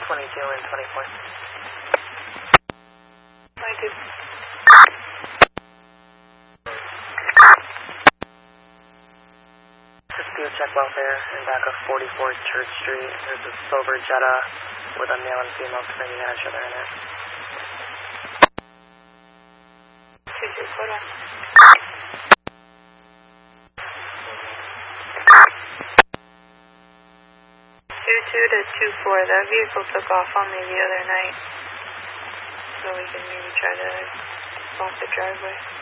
22 and 24. 22. Dispute check welfare in back of 44 Church Street. There's a silver Jetta with a male and female screaming at each other in it. 22, hold on. 22 to 24, that vehicle took off on me the other night. So we can maybe try to block the driveway.